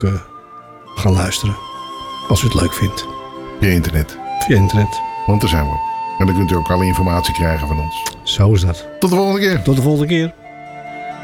gaan luisteren. Als u het leuk vindt. Via internet. Via internet. Want daar zijn we. En dan kunt u ook alle informatie krijgen van ons. Zo is dat. Tot de volgende keer. Tot de volgende keer.